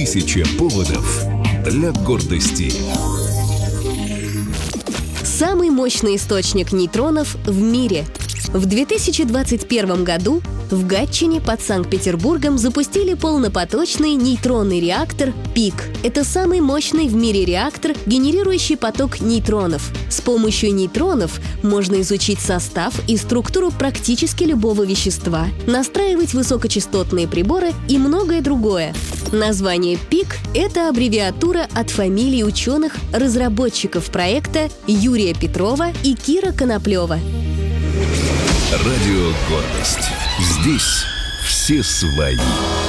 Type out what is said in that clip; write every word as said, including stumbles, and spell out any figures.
Тысяча поводов для гордости. Самый мощный источник нейтронов в мире. В две тысячи двадцать первом году в Гатчине под Санкт-Петербургом запустили полнопоточный нейтронный реактор ПИК. Это самый мощный в мире реактор, генерирующий поток нейтронов. С помощью нейтронов можно изучить состав и структуру практически любого вещества, настраивать высокочастотные приборы и многое другое. Название ПИК – это аббревиатура от фамилий ученых-разработчиков проекта Юрия Петрова и Кира Коноплева. Радио «Гордость». Здесь все свои.